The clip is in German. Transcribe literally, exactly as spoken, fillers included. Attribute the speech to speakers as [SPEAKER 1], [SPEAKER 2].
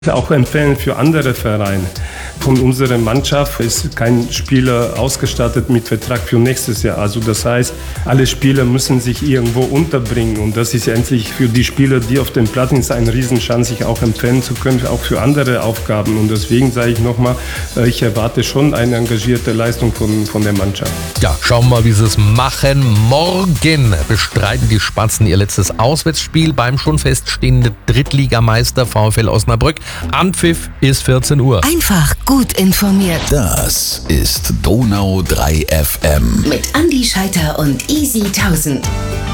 [SPEAKER 1] Auch empfehlen für andere Vereine. Von unserer Mannschaft ist kein Spieler ausgestattet mit Vertrag für nächstes Jahr. Also das heißt, alle Spieler müssen sich irgendwo unterbringen. Und das ist endlich für die Spieler, die auf dem Platz sind, eine Riesenchance, sich auch empfehlen zu können, auch für andere Aufgaben. Und deswegen sage ich nochmal, ich erwarte schon eine engagierte Leistung von, von der Mannschaft.
[SPEAKER 2] Ja, schauen wir mal, wie sie es machen. Morgen bestreiten die Spatzen ihr letztes Auswärtsspiel beim schon feststehenden Drittligameister VfL Osnabrück. Anpfiff ist vierzehn Uhr.
[SPEAKER 3] Einfach gut informiert.
[SPEAKER 4] Das ist Donau drei F M.
[SPEAKER 3] Mit Andi Scheiter und Easy tausend.